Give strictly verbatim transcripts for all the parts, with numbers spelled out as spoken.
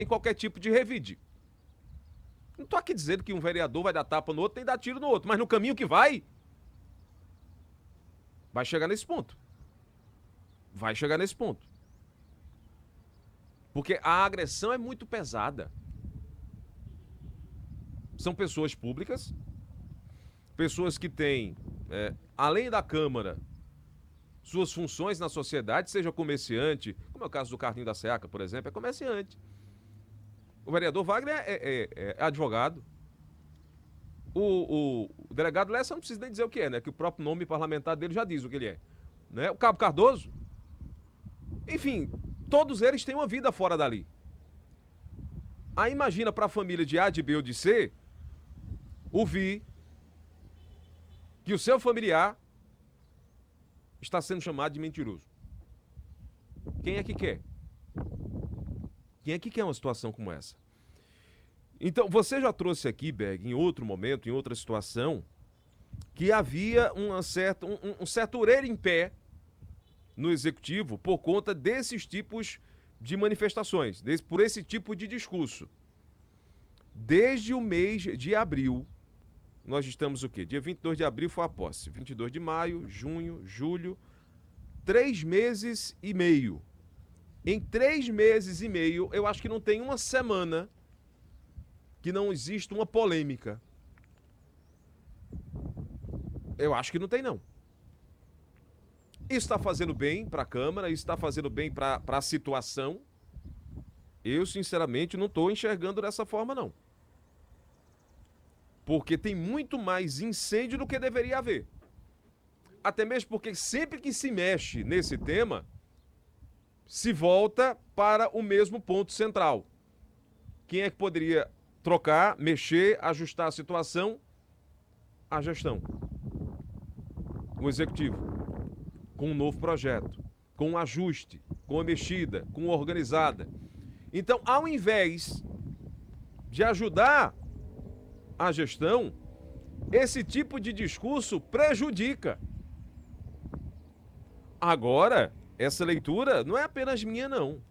em qualquer tipo de revide. Não estou aqui dizendo que um vereador vai dar tapa no outro nem dar tiro no outro, mas no caminho que vai, vai chegar nesse ponto. Vai chegar nesse ponto. Porque a agressão é muito pesada. São pessoas públicas, pessoas que têm, é, além da Câmara, suas funções na sociedade, seja comerciante, como é o caso do Carlinho da Seaca, por exemplo, é comerciante. O vereador Wagner é, é, é, é advogado. O, o, o delegado Lessa não precisa nem dizer o que é, né? Que o próprio nome parlamentar dele já diz o que ele é. Né? O Cabo Cardoso. Enfim, todos eles têm uma vida fora dali. Aí imagina para a família de A, de B ou de C, ouvir que o seu familiar está sendo chamado de mentiroso. Quem é que quer? Quem é que quer uma situação como essa? Então, você já trouxe aqui, Berg, em outro momento, em outra situação, que havia uma certa, um, um certo orelha em pé no executivo por conta desses tipos de manifestações, desse, por esse tipo de discurso. Desde o mês de abril, nós estamos o quê? Dia vinte e dois de abril foi a posse. vinte e dois de maio, junho, julho, três meses e meio. Em três meses e meio, eu acho que não tem uma semana que não existe uma polêmica. Eu acho que não tem, não. Isso está fazendo bem para a Câmara, isso está fazendo bem para a situação. Eu, sinceramente, não estou enxergando dessa forma, não. Porque tem muito mais incêndio do que deveria haver. Até mesmo porque sempre que se mexe nesse tema, se volta para o mesmo ponto central. Quem é que poderia trocar, mexer, ajustar a situação? A gestão. O executivo. Com um novo projeto, com um ajuste, com uma mexida, com uma organizada. Então, ao invés de ajudar a gestão, esse tipo de discurso prejudica. Agora, essa leitura não é apenas minha, não.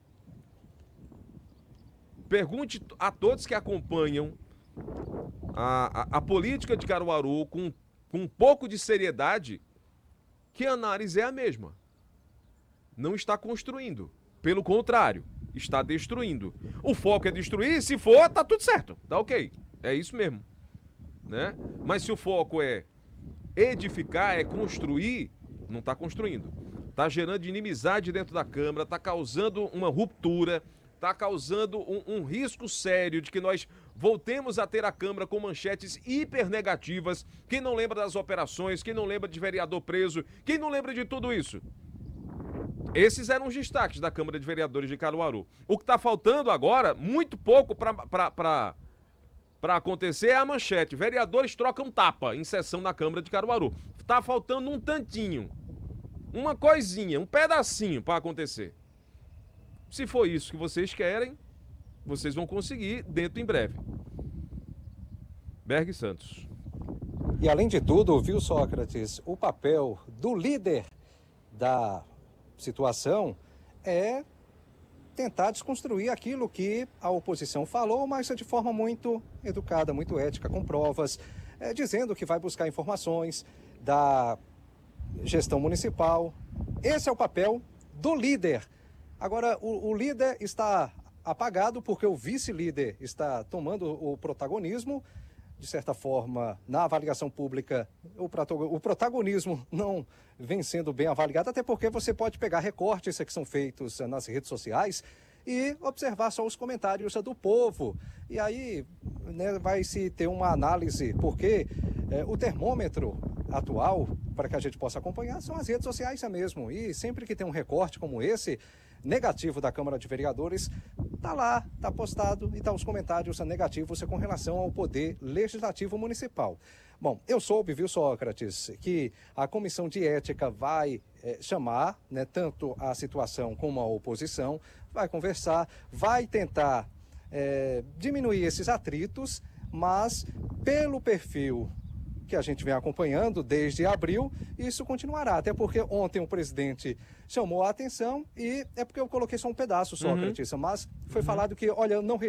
Pergunte a todos que acompanham a, a, a política de Caruaru com, com um pouco de seriedade, que a análise é a mesma. Não está construindo. Pelo contrário, está destruindo. O foco é destruir, se for, tá tudo certo. Tá ok. É isso mesmo. Né? Mas se o foco é edificar, é construir, não está construindo. Está gerando inimizade dentro da Câmara, está causando uma ruptura, está causando um, um risco sério de que nós voltemos a ter a Câmara com manchetes hiper negativas. Quem não lembra das operações, quem não lembra de vereador preso, quem não lembra de tudo isso? Esses eram os destaques da Câmara de Vereadores de Caruaru. O que está faltando agora, muito pouco para acontecer, é a manchete. Vereadores trocam tapa em sessão na Câmara de Caruaru. Está faltando um tantinho, uma coisinha, um pedacinho para acontecer. Se for isso que vocês querem, vocês vão conseguir dentro em breve. Berg Santos. E além de tudo, viu, Sócrates, o papel do líder da situação é tentar desconstruir aquilo que a oposição falou, mas de forma muito educada, muito ética, com provas, é, dizendo que vai buscar informações da gestão municipal. Esse é o papel do líder. Agora, o, o líder está apagado porque o vice-líder está tomando o protagonismo. De certa forma, na avaliação pública, o protagonismo não vem sendo bem avaliado, até porque você pode pegar recortes que são feitos nas redes sociais e observar só os comentários do povo. E aí, né, vai se ter uma análise, porque é, o termômetro atual, para que a gente possa acompanhar, são as redes sociais mesmo. E sempre que tem um recorte como esse, negativo da Câmara de Vereadores, está lá, está postado e está os comentários negativos com relação ao poder legislativo municipal. Bom, eu soube, viu, Sócrates, que a Comissão de Ética vai é, chamar, né, tanto a situação como a oposição, vai conversar, vai tentar é, diminuir esses atritos, mas pelo perfil que a gente vem acompanhando desde abril, e isso continuará, até porque ontem o presidente chamou a atenção, e é porque eu coloquei só um pedaço, Sócrates, uhum. mas foi uhum. falado que, olha, não